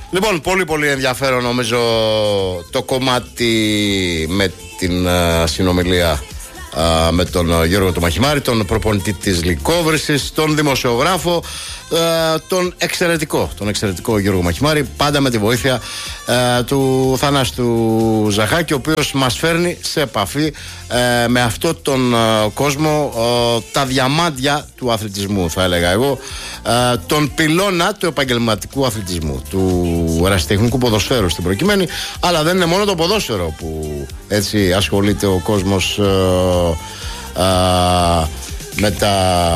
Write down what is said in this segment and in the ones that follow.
Λοιπόν, πολύ πολύ ενδιαφέρον νομίζω το κομμάτι με την συνομιλία με τον Γιώργο του Μαχημάρη, τον προπονητή της Λυκόβρησης, τον δημοσιογράφο, τον εξαιρετικό Γιώργο Μαχημάρη, πάντα με τη βοήθεια του Θανάση του Ζαχάκη, ο οποίος μας φέρνει σε επαφή με αυτόν τον κόσμο, τα διαμάντια του αθλητισμού, θα έλεγα εγώ, τον πυλώνα του επαγγελματικού αθλητισμού, του ερασιτεχνικού ποδοσφαίρου στην προκειμένη. Αλλά δεν είναι μόνο το ποδόσφαιρο που έτσι ασχολείται ο κόσμος με τα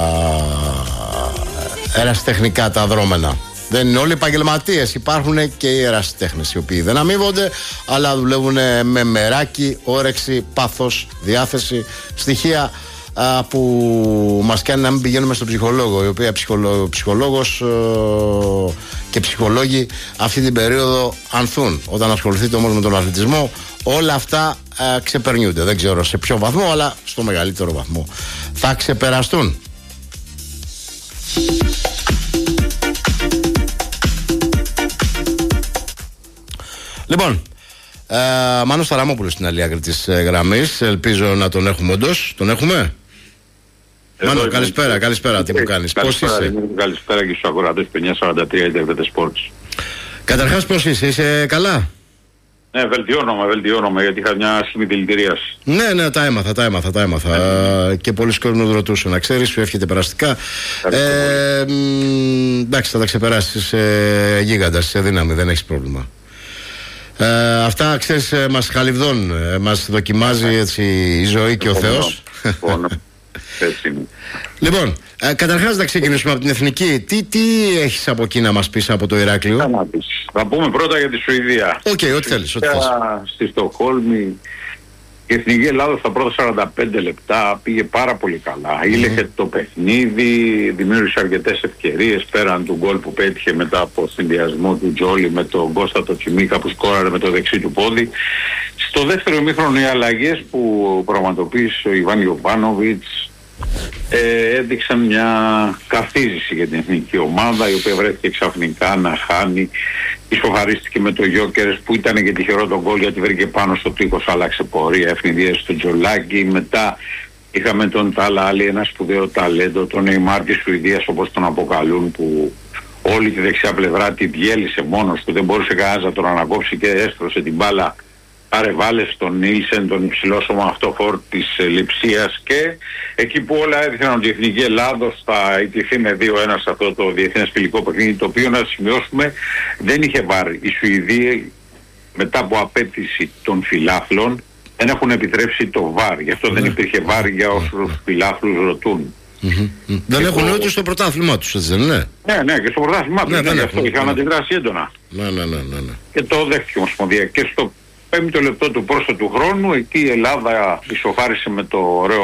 ερασιτεχνικά τα δρόμενα. Δεν είναι όλοι επαγγελματίες, υπάρχουν και οι ερασιτέχνες οι οποίοι δεν αμείβονται, αλλά δουλεύουν με μεράκι, όρεξη, πάθος, διάθεση, στοιχεία που μας κάνει να μην πηγαίνουμε στον ψυχολόγο, η οποία ψυχολόγος και ψυχολόγοι αυτή την περίοδο ανθούν. Όταν ασχοληθείτε όμως με τον αθλητισμό, όλα αυτά ξεπερνιούνται. Δεν ξέρω σε ποιο βαθμό, αλλά στο μεγαλύτερο βαθμό θα ξεπεραστούν. Λοιπόν, Μάνος Ταραμόπουλος στην άλλη άκρη της γραμμής. Ελπίζω να τον έχουμε όντως. Τον έχουμε? Μάνο, καλησπέρα, τι μου κάνεις? Πώς είσαι? Καλησπέρα και στους ακροατές 543 Ιντερνετ Sports. Καταρχάς πώς είσαι, καλά? Ναι, βελτιώνομαι γιατί είχα μια στιγμή δηλητηρίαση. Ναι, τα έμαθα. Και πολλοί κόσμοι ρωτούσαν, να ξέρεις, σου εύχεται περαστικά. Εντάξει, θα τα ξεπεράσεις γίγαντας, σε δύναμη, δεν έχεις πρόβλημα. Αυτά, ξέρεις, μας χαλιβδώνουν, μας δοκιμάζει έτσι η ζωή και ο Θεός. Έτσι είναι. Λοιπόν, καταρχάς να ξεκινήσουμε από την εθνική. Τι έχεις από εκεί να μας πεις από το Ηράκλειο? Θα πούμε πρώτα για τη Σουηδία. Οκ, ό,τι θέλεις. Στη Στοκχόλμη η Εθνική Ελλάδα στα πρώτα 45 λεπτά πήγε πάρα πολύ καλά. Ήλεχε το παιχνίδι, δημιούργησε αρκετές ευκαιρίες πέραν του γκολ που πέτυχε μετά από συνδυασμό του Τζόλι με τον Κώστα το Τσιμίκα που σκόραρε με το δεξί του πόδι. Στο δεύτερο ημίχρονο οι αλλαγές που πραγματοποίησε ο Ιβάν Γιοβάνοβιτς έδειξαν μια καθίζηση για την εθνική ομάδα, η οποία βρέθηκε ξαφνικά να χάνει. Ισοφαρίστηκε με το Γιόκερες που ήταν και τυχερό τον γκολ γιατί βρήκε πάνω στο τείχος, άλλαξε πορεία, ευνηδίασε στο Τζολάκι. Μετά είχαμε τον Ταλάλη, ένα σπουδαίο ταλέντο, τον Νεϊμάρ της Σουηδίας όπως τον αποκαλούν, που όλη τη δεξιά πλευρά τη διέλυσε μόνος του, δεν μπορούσε κανένας να τον ανακόψει και έστρωσε την μπάλα. Πάρε βάλε στον Νίλσεν, τον υψηλόσωμο αυτοφόρ της Λειψίας, και εκεί που όλα έδειχναν ότι η Εθνική Ελλάδος θα ιτηθεί με 2-1 σε αυτό το διεθνές φιλικό παιχνίδι, το οποίο να σημειώσουμε δεν είχε βάρ. Οι Σουηδοί μετά από απέτηση των φιλάθλων δεν έχουν επιτρέψει το βάρ, γι' αυτό δεν υπήρχε βάρ για όσους φιλάθλους ρωτούν. Δεν έχουν ούτε στο πρωτάθλημά τους, έτσι δεν είναι? Ναι, και στο πρωτάθλημά τους, γι' αυτό είχαν αντιδράσει έντονα. Ναι. Και το δέχτηκε η Ομοσπονδία. Και στο 5ο λεπτό του πρόσθετου χρόνου, εκεί η Ελλάδα ισοφάρισε με το ωραίο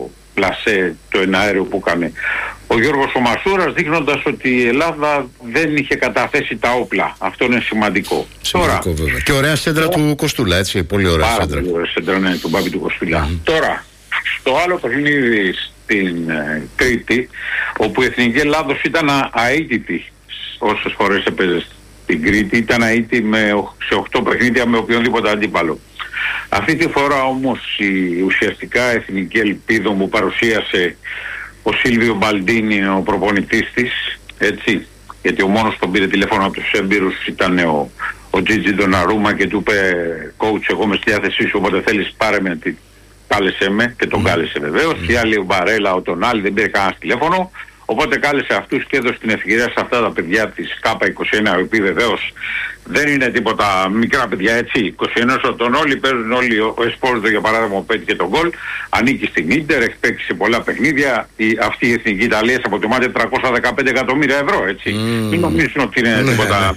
πλασέ, το εναέριο που έκανε ο Γιώργος ο Μασούρας, δείχνοντας ότι η Ελλάδα δεν είχε καταθέσει τα όπλα. Αυτό είναι σημαντικό. Τώρα, βέβαια. Και ωραία σέντρα του Κοστούλα, έτσι, πολύ ωραία σέντρα. Πολύ ωραία σέντρα, ναι, του Μπάμπη του Κοστούλα. Τώρα, στο άλλο παιχνίδι στην Κρήτη, όπου η Εθνική Ελλάδος ήταν αίτητη όσες φορές έπαιζε στην Κρήτη, ήταν αίτητη σε 8 παιχνίδια με οποιονδήποτε αντίπαλο. Αυτή τη φορά όμως η ουσιαστικά εθνική ελπίδα που παρουσίασε ο Σίλβιο Μπαλντίνι, ο προπονητής της, έτσι, γιατί ο μόνος που πήρε τηλέφωνο από τους έμπειρους ήταν ο Τζίτζι Ντοναρούμα και του είπε coach, εγώ είμαι στη διάθεσή σου, όποτε θέλεις πάρε με, κάλεσε με, και τον κάλεσε βεβαίως. Οι άλλοι, ο Μπαρέλα, ο Τονάλι, δεν πήρε κανένα τηλέφωνο. Οπότε κάλεσε αυτούς και έδωσε την ευκαιρία σε αυτά τα παιδιά της K21, οι οποίοι βεβαίως δεν είναι τίποτα μικρά παιδιά, έτσι. 21 ετών όλοι, παίζουν όλοι. Ο Εσπόρτο για παράδειγμα πέτυχε τον γκολ, ανήκει στην Ίντερ, έχει παίξει σε πολλά παιχνίδια. Αυτή η εθνική Ιταλία αποτιμάται 315 εκατομμύρια ευρώ, έτσι. Μην νομίζουν ότι είναι τίποτα.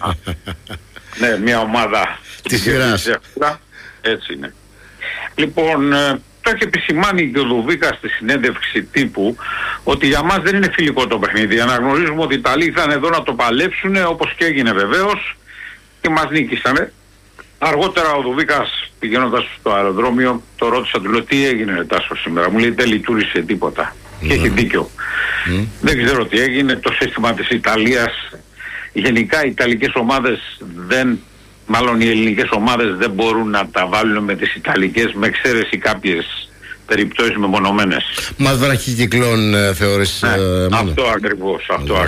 Ναι, μια ομάδα της σειράς. Έτσι είναι. Λοιπόν, το έχει επισημάνει και ο Δουβίκα στη συνέντευξη τύπου ότι για μας δεν είναι φιλικό το παιχνίδι. Αναγνωρίζουμε ότι οι Ιταλοί ήρθαν εδώ να το παλέψουν, όπως και έγινε βεβαίως, και μας νίκησανε. Αργότερα ο Δουβίκας, πηγαίνοντας στο αεροδρόμιο, το ρώτησα, του λέω τι έγινε Τάσο σήμερα? Μου λέει δεν λειτουργήσε τίποτα. Και έχει δίκιο. Δεν ξέρω τι έγινε. Το σύστημα της Ιταλίας γενικά οι ιταλικές ομάδες μάλλον οι ελληνικές ομάδες δεν μπορούν να τα βάλουν με τις ιταλικές, με εξαίρεση κάποιες περιπτώσεις μεμονωμένες. Μας βραχικυκλών θεωρείς? Αυτό ακριβώς.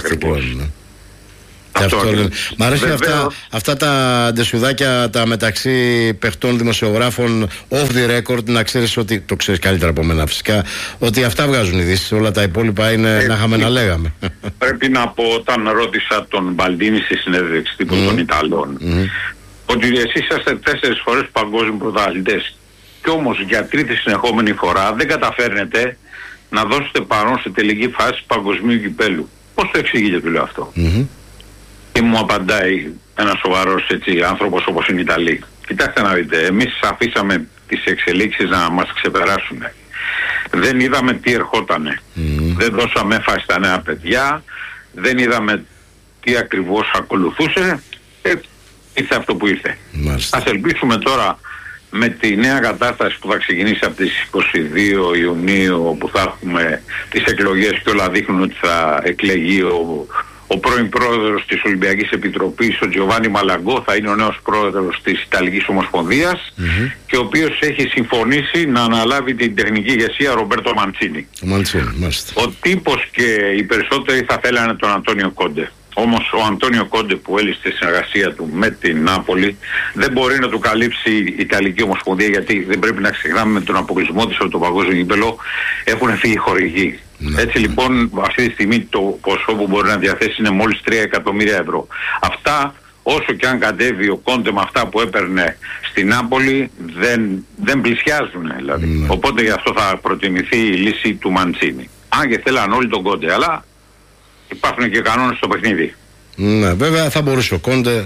Μ' αρέσει αυτά τα ντεσουδάκια τα μεταξύ παιχτών δημοσιογράφων off the record, να ξέρεις ότι, το ξέρεις καλύτερα από μένα φυσικά, ότι αυτά βγάζουν ειδήσεις, όλα τα υπόλοιπα είναι να είχαμε να λέγαμε. Πρέπει να πω, όταν ρώτησα τον Μπαλντίνη στη συνέντευξη τύπου των Ιταλών, ότι εσείς είσαστε 4 φορές παγκόσμιοι πρωταθλητές και όμως για τρίτη συνεχόμενη φορά δεν καταφέρνετε να δώσετε παρόν σε τελική φάση παγκοσμίου κυπέλου. Πώς το εξηγείτε, του λέω αυτό? Και μου απαντάει ένας σοβαρός άνθρωπος όπως είναι οι Ιταλοί. Κοιτάξτε να δείτε, εμείς αφήσαμε τις εξελίξεις να μας ξεπεράσουν. Δεν είδαμε τι ερχότανε. Δεν δώσαμε έμφαση στα νέα παιδιά. Δεν είδαμε τι ακριβώς ακολουθούσε. Ήρθε αυτό που ήρθε. Ας ελπίσουμε τώρα με τη νέα κατάσταση που θα ξεκινήσει από τις 22 Ιουνίου, που θα έχουμε τις εκλογές και όλα δείχνουν ότι θα εκλεγεί ο πρώην πρόεδρος της Ολυμπιακής Επιτροπής, ο Τζιοβάνι Μαλαγκό, θα είναι ο νέος πρόεδρος της Ιταλικής Ομοσπονδίας και ο οποίος έχει συμφωνήσει να αναλάβει την τεχνική ηγεσία Ρομπέρτο Μαντσίνι. Ο τύπος και οι περισσότεροι θα θέλανε τον Αντώνιο Κόντε. Όμως ο Αντώνιο Κόντε, που έλυσε τη συνεργασία του με την Νάπολη, δεν μπορεί να του καλύψει η Ιταλική Ομοσπονδία, γιατί δεν πρέπει να ξεχνάμε, με τον αποκλεισμό της από το παγκόσμιο κύπελλο έχουν φύγει χορηγοί. Έτσι λοιπόν αυτή τη στιγμή το ποσό που μπορεί να διαθέσει είναι μόλις 3 εκατομμύρια ευρώ. Αυτά, όσο και αν κατέβει ο Κόντε με αυτά που έπαιρνε στην Νάπολη, δεν πλησιάζουν δηλαδή. Οπότε γι' αυτό θα προτιμηθεί η λύση του Μαντσίνι. Αν και θέλαν όλοι τον Κόντε, αλλά υπάρχουν και κανόνες στο παιχνίδι. Ναι, βέβαια θα μπορούσε ο Κόντε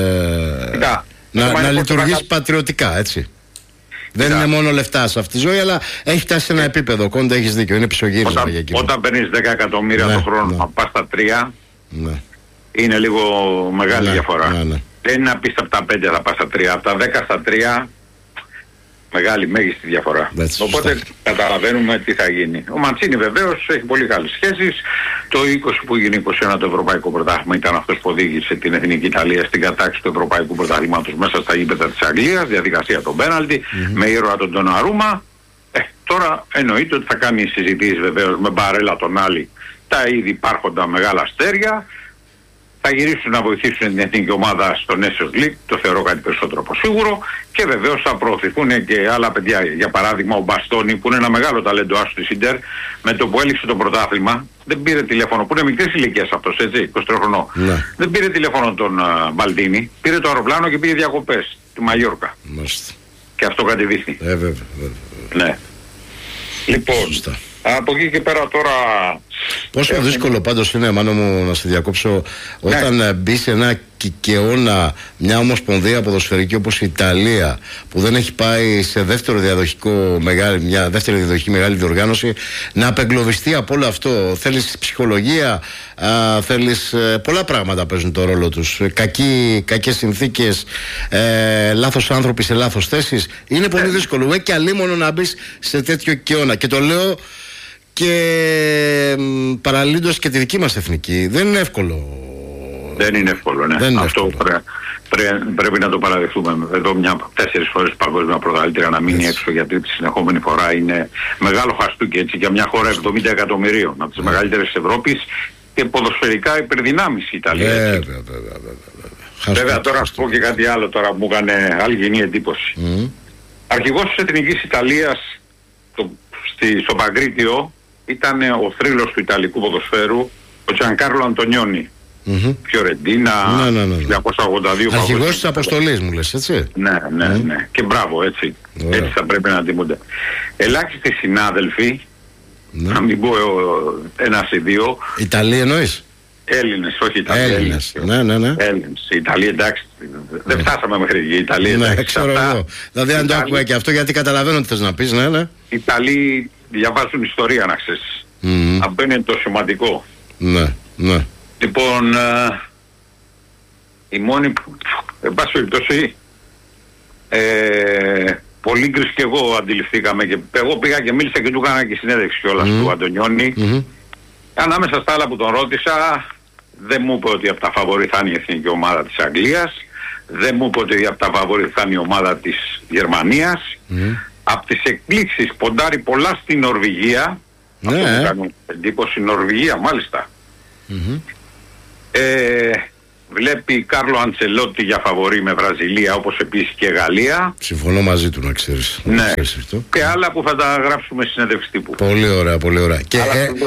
να λειτουργήσει πατριωτικά, έτσι. Δεν είναι μόνο λεφτά σε αυτή τη ζωή, αλλά έχει φτάσει σε ένα επίπεδο. Ο Κόντε, έχεις δίκιο, είναι πισωγύρισμα για εκείνο. Όταν παίρνεις 10 εκατομμύρια το χρόνο, να πας στα 3, είναι λίγο μεγάλη διαφορά. Δεν είναι να πεις από τα 5 θα πας στα 3, από τα 10 στα 3, μεγάλη μέγιστη διαφορά. Οπότε καταλαβαίνουμε τι θα γίνει. Ο Μαντσίνι βεβαίως έχει πολύ καλές σχέσεις. Το 20 που έγινε 21 το Ευρωπαϊκό Πρωτάθλημα ήταν αυτός που οδήγησε την Εθνική Ιταλία στην κατάκτηση του Ευρωπαϊκού Πρωταθλήματος μέσα στα γήπεδα της Αγγλίας, διαδικασία των πέναλτι, με ήρωα τον Ντοναρούμα. Τώρα εννοείται ότι θα κάνει συζητήσεις βεβαίως με Μπαρέλα τον Άλλη, τα ήδη υπάρχοντα μεγάλα αστέρια. Θα γυρίσουν να βοηθήσουν την εθνική ομάδα στο Nations League, το θεωρώ κάτι περισσότερο από σίγουρο, και βεβαίως θα προωθηθούν και άλλα παιδιά. Για παράδειγμα ο Μπαστόνι, που είναι ένα μεγάλο ταλέντο άσου της Ίντερ, με το που έληξε το πρωτάθλημα, δεν πήρε τηλέφωνο, που είναι μικρής ηλικίας αυτός, έτσι, 23 χρονών. Δεν πήρε τηλέφωνο τον Μπαλντίνι, πήρε το αεροπλάνο και πήγε διακοπές στη Μαγιόρκα. Και αυτό κάτι δείχνει. Βέβαια. Ναι. Λοιπόν, από εκεί και πέρα τώρα... Πόσο δύσκολο πάντως είναι, Μάνο μου, να σε διακόψω, όταν μπει σε ένα κικαιώνα μια ομοσπονδία ποδοσφαιρική όπως η Ιταλία, που δεν έχει πάει σε μια δεύτερη διαδοχική μεγάλη διοργάνωση, να απεγκλωβιστεί από όλο αυτό. Θέλεις ψυχολογία, θέλεις πολλά πράγματα παίζουν το ρόλο τους. Κακές συνθήκες, λάθος άνθρωποι σε λάθος θέσεις. Είναι πολύ δύσκολο. Και αλίμονο να μπεις σε τέτοιο κικαιώνα. Και το λέω και παραλύντως και τη δική μας εθνική. Δεν είναι εύκολο. Δεν είναι εύκολο, ναι. Αυτό πρέπει να το παραδεχτούμε. Εδώ 4 φορές παγκόσμια πρωταθλήτρια να μείνει έξω για τρίτη συνεχόμενη φορά είναι μεγάλο χαστούκι, έτσι, για μια χώρα 70 εκατομμυρίων, από τις μεγαλύτερες της Ευρώπης, και ποδοσφαιρικά υπερδυνάμεις η Ιταλία. Βέβαια τώρα θα πω και κάτι άλλο τώρα που μου έκανε αλγινή εντύπωση. Αρχηγός της Εθνικής Ιταλίας στο Παγκρίτιο ήταν ο θρύλος του Ιταλικού ποδοσφαίρου, ο Τζανκάρλο Αντωνιόνι. Φιωρεντίνα, 1982. Αρχηγός της αποστολής μου λες, έτσι. Ναι. Και μπράβο, έτσι. Έτσι θα πρέπει να τιμούνται. Ελάχιστοι συνάδελφοι, να μην πω ένας ή δύο. Ιταλοί εννοείς? Έλληνες, όχι Ιταλοί. Έλληνες. Έλληνες. Οι Ιταλοί, εντάξει, δεν φτάσαμε μέχρι εκεί. Οι Ιταλοί, εντάξει. Ξέρω εγώ. Δηλαδή αν το άκουγα και αυτό, γιατί καταλαβαίνω τι θες να πεις, ναι. Οι Ιταλοί διαβάζουν ιστορία, να ξέρεις. Αυτό είναι το σημαντικό. Ναι. Λοιπόν, η μόνη που, εν πάση περιπτώσει, πολύ γκρις και εγώ αντιληφθήκαμε, και εγώ πήγα και μίλησα και του έκανα και συνέντευξη κιόλας του Αντωνιόνι. Ανάμεσα στα άλλα που τον ρώτησα, δεν μου είπε ότι από τα φαβορί θα είναι η εθνική ομάδα της Αγγλίας, δεν μου είπε ότι από τα φαβορί θα είναι η ομάδα της Γερμανίας. Από τις εκπλήξεις ποντάρει πολλά στην Νορβηγία. Αυτό μου κάνει εντύπωση, Νορβηγία μάλιστα. Βλέπει Κάρλο Αντσελότη για φαβορί με Βραζιλία, όπως επίσης και Γαλλία. Συμφωνώ μαζί του, να ξέρεις. Ναι. Και άλλα που θα τα γράψουμε στη συνέντευξη τύπου. Πολύ ωραία, πολύ ωραία. Και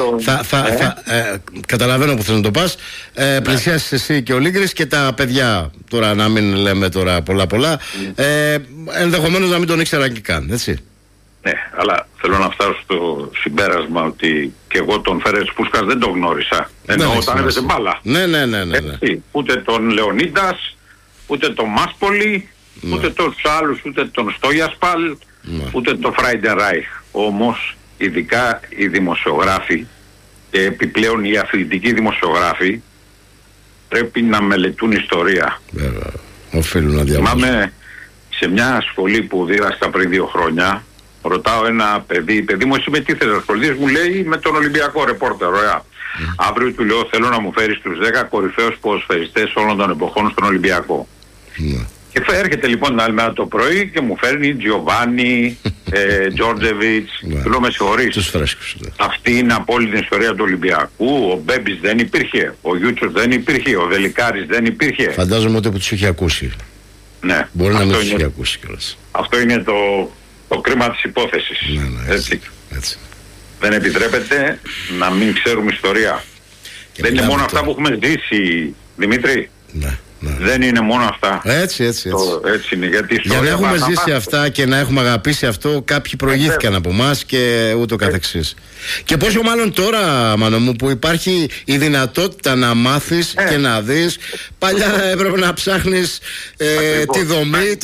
καταλαβαίνω που θες να το πας. Πλησιάσεις εσύ και ο Λίγκρης και τα παιδιά. Τώρα να μην λέμε τώρα πολλά. Ενδεχομένως να μην τον ήξεραν και καν, έτσι. Ναι, αλλά θέλω να φτάσω στο συμπέρασμα ότι και εγώ τον Φέρετς Πούσκας δεν τον γνώρισα. Ενώ όταν έπαιζε μπάλα. Ναι. Ούτε τον Λεωνίδας, ούτε τον Μάσπολη, ούτε τους άλλους, ούτε τον Στόγιασπαλ, ούτε τον Φράιντερ Ράιχ. Όμως, ειδικά οι δημοσιογράφοι και επιπλέον οι αθλητικοί δημοσιογράφοι πρέπει να μελετούν ιστορία. Βέβαια, οφείλουν να διαβάσουν. Θυμάμαι σε μια σχολή που δίδασκα πριν 2 χρόνια. Ρωτάω ένα παιδί μου, εσύ με τι θες να ασχοληθείς? Μου λέει με τον Ολυμπιακό ρεπόρτερ, ωραία. Αύριο του λέω, θέλω να μου φέρεις τους 10 κορυφαίους ποδοσφαιριστές όλων των εποχών στον Ολυμπιακό. Και έρχεται λοιπόν την άλλη μέρα το πρωί και μου φέρνει Τζιοβάνι, Τζόρτζεβιτς. Του λέω, με συγχωρείς, τους φρέσκους. αυτή είναι από όλη την ιστορία του Ολυμπιακού. Ο Μπέμπης δεν υπήρχε, ο Γιούτσος δεν υπήρχε, ο Δελικάρης δεν υπήρχε. Φαντάζομαι ότι τους έχει ακούσει. Ναι. Μπορεί να μην τους έχει ακούσει κιόλας. Αυτό είναι το κρίμα της υπόθεσης. Ναι, έτσι. Δεν επιτρέπεται να μην ξέρουμε ιστορία. Και δεν είναι μόνο αυτά που έχουμε ζήσει, Δημήτρη. Ναι. Δεν είναι μόνο αυτά. Έτσι. Έτσι είναι, γιατί για να έχουμε ζήσει αυτά και να έχουμε αγαπήσει αυτό, κάποιοι προηγήθηκαν από εμάς και ούτω καθεξής. Και πόσο μάλλον τώρα, Μάνο μου, που υπάρχει η δυνατότητα να μάθεις και να δεις. Παλιά έπρεπε να ψάχνεις τη δομή.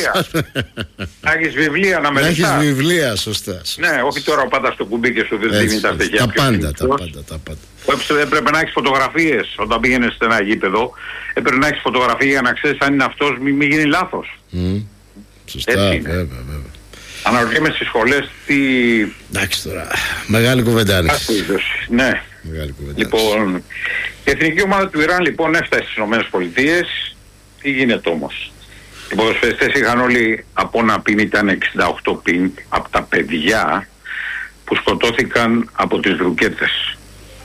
Να έχεις βιβλία να μελετάς. Να έχεις βιβλία, σωστά. Ναι, όχι τώρα πάντα στο κουμπί και σου δίνει τα στοιχεία. Τα πάντα. Έπρεπε να έχεις φωτογραφίες όταν πήγαινες σε ένα γήπεδο. Έπρεπε να έχεις φωτογραφία για να ξέρεις αν είναι αυτός, μην γίνει λάθος. Σωστά, βέβαια. Αναρωτιέμαι στις σχολές τι... Εντάξει τώρα, μεγάλη κουβέντα άνοιξε. Ναι. Λοιπόν, η εθνική ομάδα του Ιράν λοιπόν έφτασε στις ΗΠΑ. Τι γίνεται όμως? Οι ποδοσφαιριστές είχαν όλοι από ένα πιν, ήταν 68 πιν από τα παιδιά που σκοτώθηκαν από τις ρουκέτες.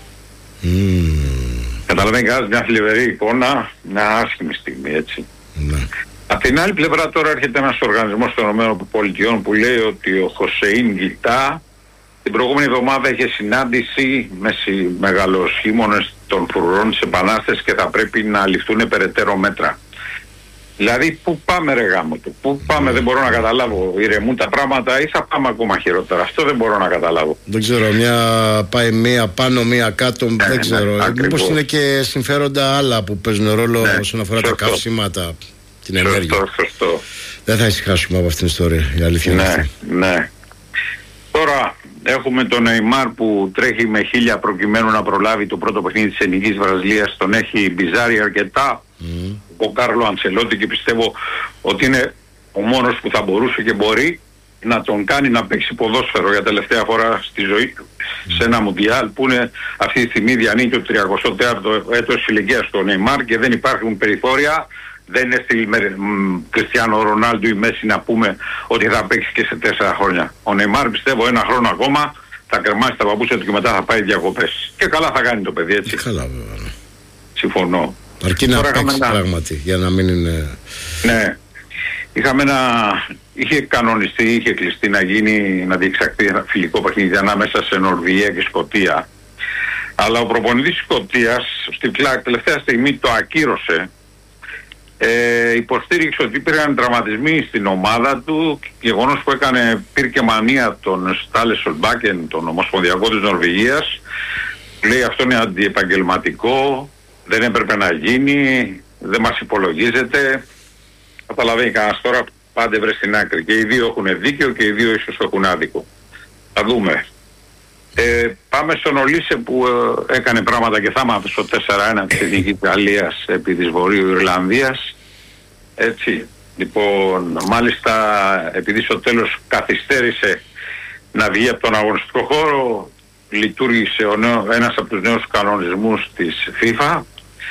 Καταλαβαίνει κανένας, μια θλιβερή εικόνα, μια άσχημη στιγμή, έτσι. Απ' την άλλη πλευρά τώρα έρχεται ένας οργανισμός των ΗΠΑ που λέει ότι ο Χοσεΐν Γκιτά την προηγούμενη εβδομάδα είχε συνάντηση με μεγαλοσχήμονες των φρουρών της Επανάστασης και θα πρέπει να ληφθούν περαιτέρω μέτρα. Δηλαδή, πού πάμε ρε γάμο του, πού πάμε, δεν μπορώ να καταλάβω. Ηρεμούν τα πράγματα ή θα πάμε ακόμα χειρότερα? Αυτό δεν μπορώ να καταλάβω. Δεν ξέρω, μια πάει μία πάνω, μία κάτω, δεν ξέρω. Μήπως είναι και συμφέροντα άλλα που παίζουν ρόλο όσον αφορά τα καύσιματα, την ενέργεια. Σωστό. Δεν θα ησυχάσουμε από αυτήν την ιστορία, η αλήθεια είναι αυτή. Ναι. Τώρα έχουμε τον Νεϊμάρ που τρέχει με 1000 προκειμένου να προλάβει το πρώτο παιχνίδι της Εθνικής Βραζιλίας. Τον έχει μπιζάρει αρκετά ο Κάρλο Αντσελότη και πιστεύω ότι είναι ο μόνος που θα μπορούσε και μπορεί να τον κάνει να παίξει ποδόσφαιρο για τελευταία φορά στη ζωή σε ένα Μουντιάλ που είναι αυτή τη στιγμή διανύει το 34ο έτος ηλικίας του Νεϊμάρ και δεν υπάρχουν περιθώρια. Δεν είναι στη Κριστιάνο Ρονάλντο ή Μέση να πούμε ότι θα παίξει και σε 4 χρόνια. Ο Νεϊμάρ πιστεύω 1 χρόνο ακόμα θα κρεμάσει τα παπούτσια του και μετά θα πάει διακοπές. Και καλά θα κάνει το παιδί, έτσι. Καλά βέβαια. Συμφωνώ. Αρκεί να παίξει πράγματι για να μην είναι... Ναι. Είχε κανονιστεί, είχε κλειστεί να διεξαχθεί ένα φιλικό παιχνίδι ανάμεσα σε Νορβηγία και Σκωτία. Αλλά ο προπονητής της Σκωτίας στην τελευταία στιγμή το ακύρωσε. Υποστήριξε ότι υπήρχαν τραυματισμοί στην ομάδα του, γεγονός που πήρε μανία τον Στάλε Σολμπάκεν, τον ομοσπονδιακό της Νορβηγίας. Λέει αυτό είναι αντιεπαγγελματικό, δεν έπρεπε να γίνει, δεν μας υπολογίζεται. Καταλαβαίνει κανένας τώρα, πάντε βρε στην άκρη. Και οι δύο έχουν δίκιο και οι δύο ίσως έχουν άδικο. Θα δούμε. Πάμε στον Ολίσε που έκανε πράγματα και θάματα στο 4-1 της Εθνικής Γαλλίας επί της Βορείου Ιρλανδίας. Έτσι. Λοιπόν, μάλιστα επειδή στο τέλος καθυστέρησε να βγει από τον αγωνιστικό χώρο, λειτουργήσε ένας από τους νέους κανονισμούς της FIFA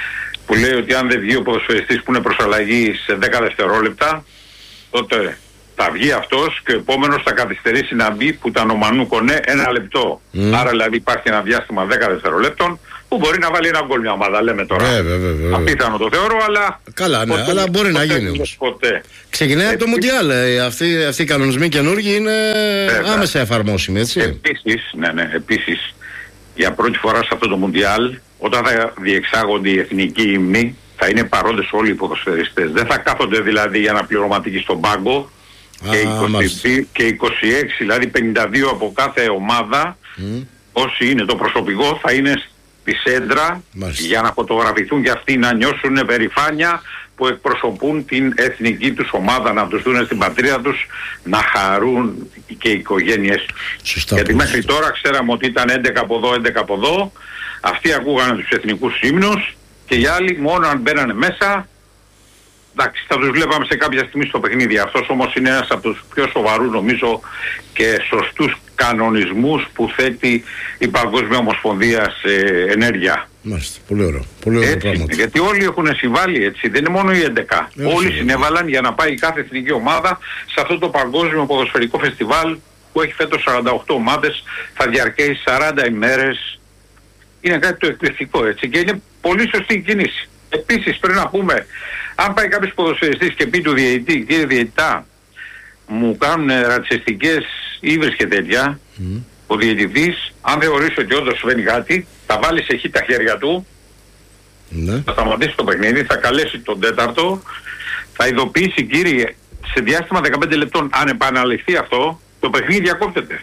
που λέει ότι αν δεν βγει ο ποδοσφαιριστής που είναι προς αλλαγή σε 10 δευτερόλεπτα, τότε θα βγει αυτός και ο επόμενος θα καθυστερήσει να μπει, που ήταν ο Μανού Κονέ, 1 λεπτό. Άρα δηλαδή υπάρχει ένα διάστημα 10 δευτερολέπτων που μπορεί να βάλει ένα γκολ μια ομάδα, λέμε τώρα. Απίθανο το θεωρώ, αλλά... Καλά, ναι, αλλά μπορεί να γίνει όμως. Ξεκινάει από το Μουντιάλ. Αυτοί οι κανονισμοί καινούργοι είναι άμεσα εφαρμόσιμοι, έτσι. Επίσης, για πρώτη φορά σε αυτό το Μουντιάλ, όταν θα διεξάγονται οι εθνικοί ύμνοι, θα είναι παρόντες όλοι οι ποδοσφαιριστές. Δεν θα κάθονται δηλαδή για αναπληρωματική στον πάγκο. Και 26, δηλαδή 52 από κάθε ομάδα, όσοι είναι το προσωπικό, θα είναι στη σέντρα για να φωτογραφηθούν και αυτοί, να νιώσουν περηφάνεια που εκπροσωπούν την εθνική τους ομάδα, να τους δουν στην πατρίδα τους, να χαρούν και οι οικογένειες τους. Γιατί μέχρι τώρα ξέραμε ότι ήταν 11 από εδώ, 11 από εδώ, αυτοί ακούγανε τους εθνικούς ύμνους και οι άλλοι μόνο αν μπαίνανε μέσα, εντάξει, θα τους βλέπαμε σε κάποια στιγμή στο παιχνίδι. Αυτός όμως είναι ένας από τους πιο σοβαρούς, νομίζω, και σωστούς κανονισμούς που θέτει η Παγκόσμια Ομοσπονδία σε ενέργεια. Μάλιστα, πολύ ωραίο. Πολύ ωραίο πράγμα. Γιατί όλοι έχουν συμβάλει, έτσι, δεν είναι μόνο οι 11. Όλοι συνέβαλαν για να πάει κάθε εθνική ομάδα σε αυτό το παγκόσμιο ποδοσφαιρικό φεστιβάλ που έχει φέτος 48 ομάδες, θα διαρκέσει 40 ημέρες. Είναι κάτι το εκπληκτικό, έτσι, και είναι πολύ σωστή η κίνηση. Επίσης πρέπει να πούμε, αν πάει κάποιος ποδοσφαιριστής και πει του διαιτητή, κύριε διαιτητά, μου κάνουν ρατσιστικές ύβρες και τέτοια, ο διαιτητής, αν θεωρήσει ότι όντως συμβαίνει κάτι, θα βάλει σε χ τα χέρια του, θα σταματήσει το παιχνίδι, θα καλέσει τον τέταρτο, θα ειδοποιήσει, κύριε, σε διάστημα 15 λεπτών, αν επαναληφθεί αυτό, το παιχνίδι διακόπτεται.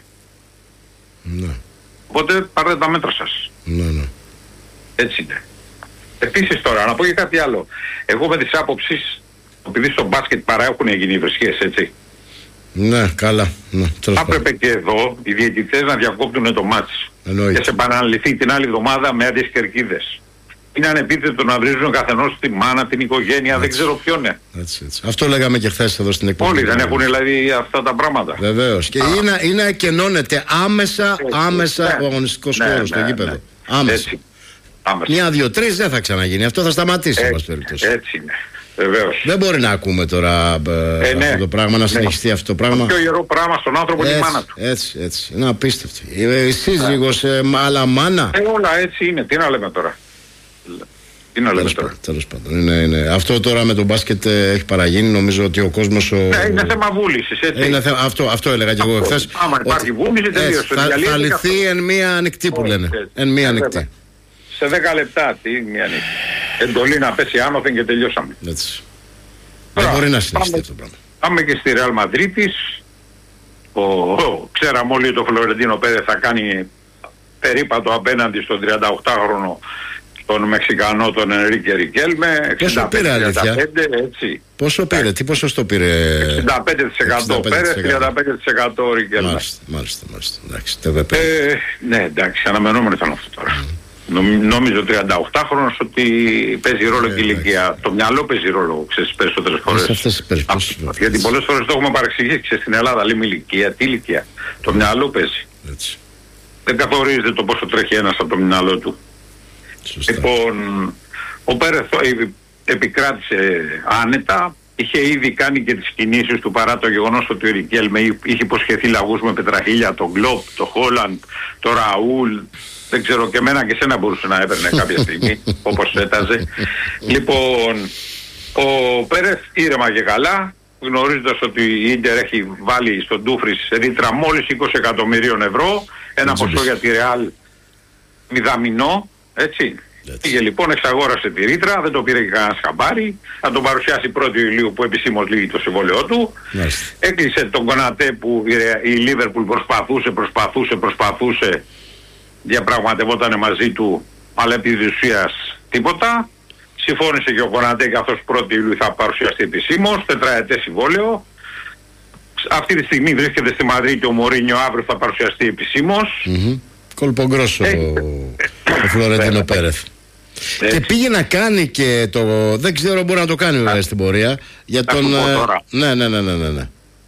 Οπότε πάρτε τα μέτρα σας. Έτσι είναι. Επίσης τώρα, να πω και κάτι άλλο. Εγώ με τις άποψεις, επειδή στο μπάσκετ παρά έχουν γίνει οι βρισχές, έτσι. Ναι, καλά. Θα έπρεπε και εδώ οι διαιτητές να διακόπτουν το μάτς. Και σε επαναληφθεί την άλλη εβδομάδα με άδειες κερκίδες. Είναι ανεπίθετο να βρίζουν καθενός τη μάνα, την οικογένεια, δεν ξέρω ποιον είναι. Έτσι. Αυτό λέγαμε και χθες εδώ στην εκπομπή. Όλοι δεν έχουν δηλαδή αυτά τα πράγματα. Βεβαίως. Και είναι να εκενώνεται άμεσα ο αγωνιστικός χώρος στο γήπεδο. Άμεσα. 1, 2, 3 δεν θα ξαναγίνει. Αυτό θα σταματήσει, εν πάση περιπτώσει. Έτσι είναι. Βεβαίως. Δεν μπορεί να ακούμε τώρα αυτό το πράγμα, να συνεχιστεί αυτό το πράγμα. Το πιο ιερό πράγμα στον άνθρωπο είναι η μάνα του. Έτσι. Είναι απίστευτο. Η σύζυγος, αλλά μάνα. Όλα έτσι είναι. Τι να λέμε τώρα. Τέλος πάντων. Είναι. Αυτό τώρα με τον μπάσκετ έχει παραγίνει. Νομίζω ότι ο κόσμος. Είναι θέμα βούλησης. Αυτό έλεγα και εγώ εχθές. Άμα υπάρχει βούληση, τελείωσε. Θα λυθεί εν μία ανοιχτή που λένε. Εν μία ανοιχτή. Σε 10 λεπτά, τι μία νύχτα. Εντολή να πέσει άνωθεν και τελειώσαμε. Έτσι. Δεν μπορεί να συνεχιστεί αυτό το πράγμα. Πάμε και στη Ρεάλ Μαδρίτης. Ξέραμε όλοι ότι ο Φλωρεντίνο Πέρεθ θα κάνει περίπατο απέναντι στον 38χρονο τον Μεξικανό, τον Ενρίκε Ρικέλμε. Πόσο πήρε, αλήθεια? Έτσι. Πόσο πήρε, τι ποσοστό πήρε? 65% Πέρεθ, 35% Ρικέλμε. Μάλιστα. Εντάξει, ναι, εντάξει, αναμενόμενο ήταν αυτό τώρα. Νόμιζε ο 38χρονος ότι παίζει ρόλο και η ηλικία. Το μυαλό παίζει ρόλο, ξέρεις, περισσότερες φορές. Γιατί πολλές φορές το έχουμε παρεξηγήσει στην Ελλάδα. Λέμε ηλικία, τι ηλικία? Το μυαλό παίζει. Έτσι. Δεν καθορίζεται το πόσο τρέχει ένας από το μυαλό του. Σωστά. Λοιπόν, ο Πέρεθ επικράτησε άνετα. Είχε ήδη κάνει και τις κινήσεις του, παρά το γεγονός ότι ο Ρικέλμε είχε υποσχεθεί λαγούς με πετραχίλια, τον Γκλόπ, τον Χόλαντ, τον Ραούλ. Δεν ξέρω, και εμένα και σένα μπορούσε να έπαιρνε κάποια στιγμή, όπως έταζε. Λοιπόν, ο Πέρεθ ήρεμα και καλά, γνωρίζοντας ότι η Ίντερ έχει βάλει στον Ντούφρις ρήτρα μόλις 20 εκατομμυρίων ευρώ, ένα ποσό για τη Ρεάλ μηδαμινό, έτσι. Πήγε λοιπόν, εξαγόρασε τη ρήτρα, δεν το πήρε και κανένας χαμπάρι, θα τον παρουσιάσει 1η Ιουλίου που επισήμως λύγει το συμβόλαιό του. Έκλεισε τον Κονατέ που η Λίβερπουλ προσπαθούσε, διαπραγματευόταν μαζί του, αλλά επί της ουσίας τίποτα. Συμφώνησε και ο Κονατέ καθώς 1η Ιουλίου θα παρουσιαστεί επισήμως, 4ετές συμβόλαιο. Αυτή τη στιγμή βρίσκεται στη Μαδρίτη ο Μωρίνιο, αύριο θα παρουσιαστεί επισήμως. Κολπογκρόσο ο Φλωρεντίνο Πέρεθ. Και πήγε να κάνει και το. Δεν ξέρω, μπορεί να το κάνει βέβαια στην πορεία. Για τον. Ναι.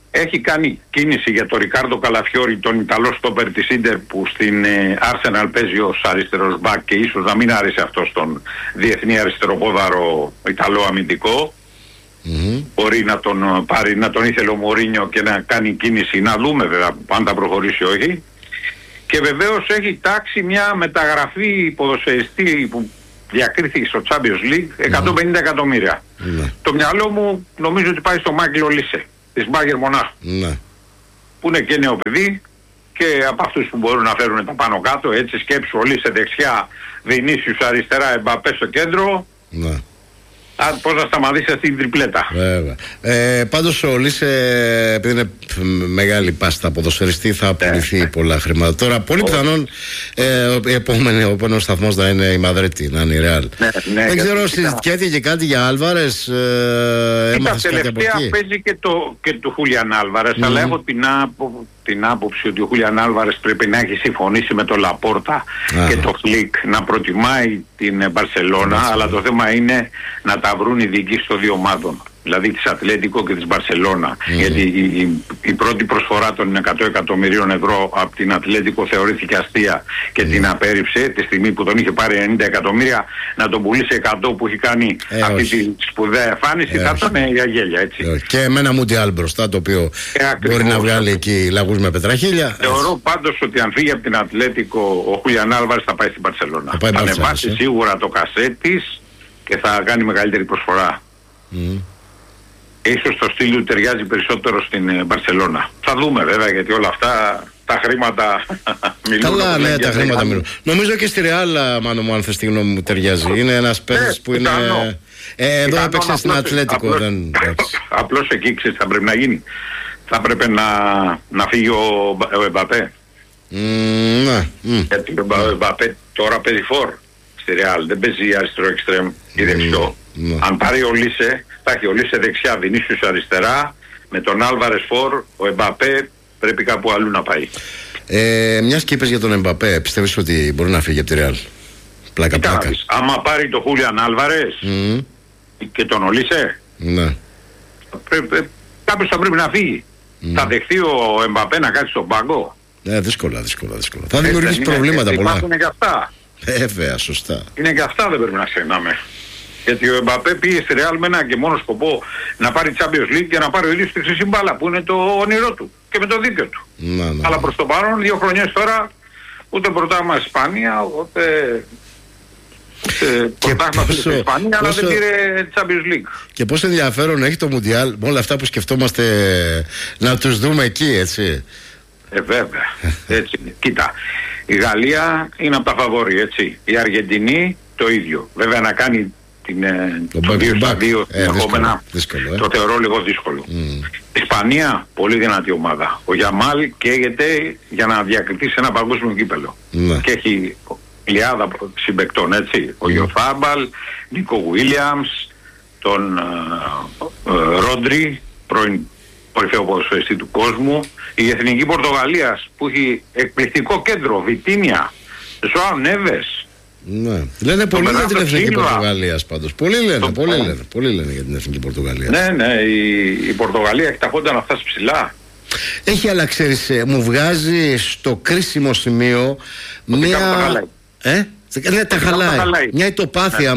Έχει κάνει κίνηση για τον Ρικάρντο Καλαφιόρι, τον Ιταλό στόπερ της Ίντερ, που στην Arsenal παίζει ως αριστερός μπακ και ίσως να μην άρεσε αυτό στον διεθνή αριστεροπόδαρο Ιταλό αμυντικό. Μπορεί να τον πάρει, να τον ήθελε ο Μωρίνιο και να κάνει κίνηση, να δούμε βέβαια αν θα προχωρήσει όχι. Και βεβαίως έχει τάξει μια μεταγραφή ποδοσφαιριστή που διακρίθηκε στο Champions League 150 εκατομμύρια. Το μυαλό μου νομίζω ότι πάει στο Μάικλ Ολίσε της Μπάγερ Μονάχου, που είναι και νέο παιδί και από αυτούς που μπορούν να φέρουν τα πάνω κάτω, έτσι σκέψου Ολίσε δεξιά, Βινίσιους αριστερά, Εμπαπέ στο κέντρο. Πώς να σταματήσει αυτή την τριπλέτα. Βέβαια. Πάντως ο Λίσε, επειδή είναι μεγάλη πάστα ποδοσφαιριστή, θα απολυθεί πολλά χρήματα. Τώρα πολύ πιθανόν ο επόμενος σταθμός να είναι η Μαδρίτη, να είναι η Ρεάλ. Δεν ξέρω, συζητιέται και κάτι για Άλβαρες. Έμαθες κάτι από εκεί? Παίζει και του Χούλιαν Άλβαρες, αλλά έχω την άποψη ότι ο Χούλιαν Άλβαρες πρέπει να έχει συμφωνήσει με τον Λαπόρτα και το Φλικ να προτιμάει την Μπαρσελόνα, αλλά το θέμα είναι να τα βρουν οι διοικήσεις των δύο ομάδων, δηλαδή της Ατλέτικο και της Μπαρσελόνα, γιατί η πρώτη προσφορά των 100 εκατομμυρίων ευρώ από την Ατλέτικο θεωρήθηκε αστεία και την απέρριψε, τη στιγμή που τον είχε πάρει 90 εκατομμύρια να τον πουλήσει 100 που έχει κάνει αυτή τη σπουδαία εμφάνιση, θα ήταν για γέλια, έτσι. Και με ένα Μουντιάλ μπροστά, το οποίο μπορεί να βγάλει εκεί λαγούς με πετραχίλια. Θεωρώ πάντως ότι αν φύγει από την Ατλέτικο ο Χούλιαν Άλβαρες θα πάει στην Μπαρσελόνα. Θα ανεβάσει σίγουρα το κασέ της και θα κάνει μεγαλύτερη προσφορά. Ίσως το στυλ του ταιριάζει περισσότερο στην Μπαρσελόνα. Θα δούμε βέβαια, γιατί όλα αυτά τα χρήματα μιλούν. Καλά, ναι, τα χρήματα μιλούν. Νομίζω και στη Ρεάλ, μάλλον μου, αν θες τη γνώμη μου, ταιριάζει. Είναι ένας παίκτης που είναι... εδώ έπαιξε στην Ατλέτικο. Απλώς εκεί ξέρεις θα πρέπει να γίνει. Θα πρέπει να φύγει ο Εμπαπέ. Γιατί ο Εμπαπέ τώρα παίζει φορ στη Ρεάλ. Δεν παίζει αριστερό εξτρέμ ή δεξιό. Αν πάρει ο Λίσε, θα έχει ο Λίσε δεξιά, Βινίσιους αριστερά, με τον Άλβαρες φορ, ο Εμπαπέ πρέπει κάπου αλλού να πάει. Μιας και είπες για τον Εμπαπέ, πιστεύεις ότι μπορεί να φύγει από τη Ρεάλ? Πλάκα. Άμα πάρει το Χούλιαν Άλβαρες και τον Ολίσε, κάποιος θα πρέπει να φύγει. Θα δεχθεί ο Εμπαπέ να κάτσει στον πάγκο? Δύσκολα. Θα δημιουργήσει προβλήματα πολλά. Υπάρχουν και αυτά. Βέβαια, σωστά. Είναι και αυτά, δεν πρέπει να ξεχνάμε. Γιατί ο Εμπαπέ πήγε στη Ρεάλ με ένα και μόνο σκοπό να πάρει Champions League και να πάρει ο ίδιος τη χρυσή μπάλα, που είναι το όνειρό του και με το δίκαιο του. Αλλά προς το παρόν, 2 χρονιές τώρα, ούτε πρωτάθλημα Ισπανία, ούτε πρωτάθλημα στην Ισπανία, αλλά δεν πήρε Champions League. Και πόσο ενδιαφέρον έχει το Μουντιάλ με όλα αυτά που σκεφτόμαστε να τους δούμε εκεί, έτσι. Βέβαια, έτσι. Κοίτα, η Γαλλία είναι από τα φαβόρι, έτσι. Η Αργεντινή το ίδιο. Βέβαια να κάνει το 2-2 συνεχόμενα το θεωρώ λίγο δύσκολο. Η Ισπανία πολύ δυνατή ομάδα. Ο Γιαμάλ καίγεται για να διακριθεί σε ένα παγκόσμιο κύπελο. Και έχει χιλιάδα συμπαικτών, έτσι. Ο Γιωθάμπαλ, Νίκο Γουίλιαμς, τον Ρόντρι, πρώην κορυφαίο ποδοσφαιριστή του κόσμου. Η Εθνική Πορτογαλίας που έχει εκπληκτικό κέντρο, Βιτίνια, Ζωάο Νέβες. Ναι. Λένε πολύ για την Εθνική Πορτογαλία πάντως. Πολλοί λένε για την Εθνική Πορτογαλία. Ναι, η Πορτογαλία έχει τα πόντα να φτάσει ψηλά. Έχει, αλλά ξέρεις, μου βγάζει στο κρίσιμο σημείο μία... τα χαλάει. Μια ητοπάθεια,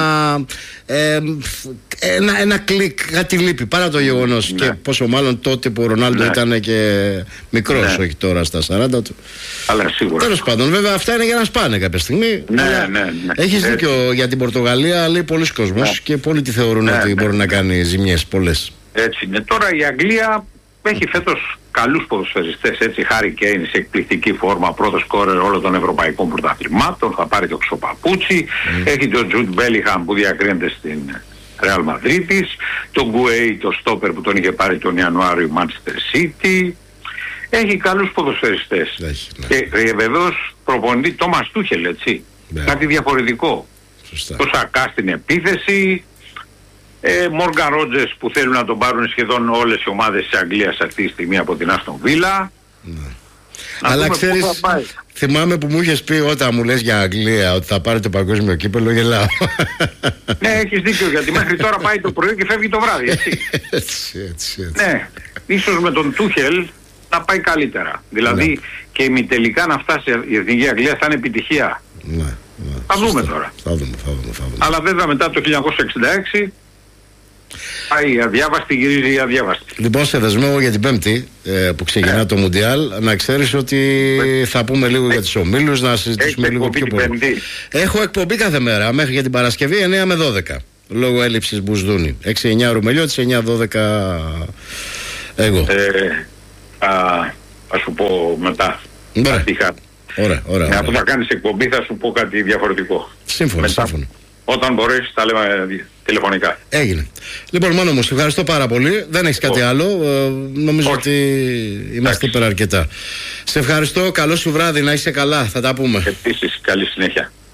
ένα κλικ, κάτι λείπει παρά το γεγονός. Και πόσο μάλλον τότε που ο Ρονάλντο ήταν και μικρός, όχι τώρα στα 40 του. Αλλά σίγουρα. Τέλος πάντων, βέβαια αυτά είναι για να σπάνε κάποια στιγμή. Έχεις δίκιο για την Πορτογαλία, λέει πολλοί κόσμος και πολλοί τη θεωρούν ότι μπορεί να κάνει ζημιές πολλές. Έτσι είναι. Τώρα η Αγγλία έχει φέτος καλούς ποδοσφαιριστές, έτσι. Χάρη Κέιν σε εκπληκτική φόρμα, πρώτος σκόρερ όλων των ευρωπαϊκών πρωταθλημάτων, θα πάρει το ξοπαπούτσι. Έχει τον Τζουντ Μπέλιγχαμ που διακρίνεται στην Ρεάλ Μαδρίτης, τον Γκουέι, το στόπερ που τον είχε πάρει τον Ιανουάριο Manchester City. Έχει καλούς ποδοσφαιριστές. Και βεβαίως προπονητή Τόμας Τούχελ, έτσι. Κάτι διαφορετικό. Το Σακά στην επίθεση. Μόργαν Ρότζερς που θέλουν να τον πάρουν σχεδόν όλες οι ομάδες της Αγγλίας αυτή τη στιγμή από την Άστον Βίλα. Αλλά ξέρεις, θυμάμαι που μου είχες πει όταν μου λες για Αγγλία ότι θα πάρει το παγκόσμιο κύπελλο, γελάω. Ναι, έχεις δίκιο, γιατί μέχρι τώρα πάει το πρωί και φεύγει το βράδυ, έτσι. έτσι. Ναι, ίσως με τον Τούχελ να πάει καλύτερα. Δηλαδή και ημιτελικά να φτάσει η Εθνική Αγγλία θα είναι επιτυχία. Ναι. Θα δούμε τώρα. Θα δούμε. Αλλά βέβαια μετά το 1966 πάει αδιάβαστη, γυρίζει αδιάβαστη. Λοιπόν, σε δεσμεύω για την Πέμπτη που ξεκινά το Μουντιάλ, να ξέρεις ότι θα πούμε λίγο για τους ομίλους, να συζητήσουμε λίγο πιο πολύ. Έχω εκπομπή κάθε μέρα μέχρι για την Παρασκευή 9 με 12. Λόγω έλλειψης Μπουσδούνη. 6-9 Ρουμελιώτης, 9-12 εγώ. Θα σου πω μετά. Ωραία. Αφού θα κάνεις εκπομπή θα σου πω κάτι διαφορετικό. Σύμφωνο. Όταν μπορείς τα λέμε τηλεφωνικά. Έγινε. Λοιπόν, Μάνο μου, σε ευχαριστώ πάρα πολύ. Δεν έχεις κάτι άλλο. Νομίζω ότι είμαστε υπεραρκετά. Σε ευχαριστώ. Καλό σου βράδυ. Να είσαι καλά. Θα τα πούμε. Επίσης, καλή συνέχεια.